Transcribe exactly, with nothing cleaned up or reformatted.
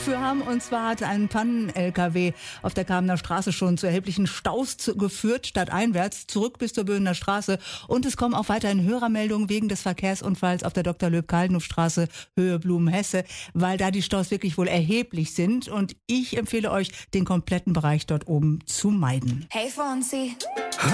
für haben. Und zwar hat ein Pannen-L K W auf der Kamener Straße schon zu erheblichen Staus zu, geführt, stadteinwärts, zurück bis zur Böhner Straße. Und es kommen auch weiterhin Hörermeldungen wegen des Verkehrsunfalls auf der Doktor Löb-Kaldenhof-Straße, Höhe Blumenhesse, weil da die Staus wirklich wohl erheblich sind. Und ich empfehle euch, den kompletten Bereich dort oben zu meiden. Hey Fonsi.